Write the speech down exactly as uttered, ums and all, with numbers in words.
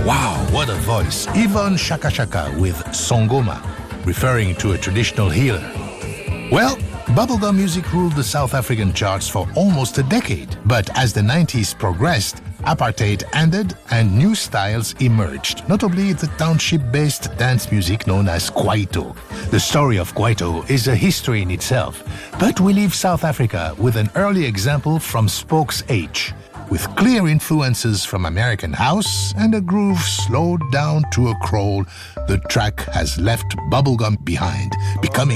Wow, what a voice. Yvonne Shaka Shaka with Songoma, referring to a traditional healer. Well, bubblegum music ruled the South African charts for almost a decade. But as the nineties progressed, apartheid ended and new styles emerged, notably the township-based dance music known as Kwaito. The story of Kwaito is a history in itself, but we leave South Africa with an early example from Spokes H, with clear influences from American house and a groove slowed down to a crawl. The track has left bubblegum behind, becoming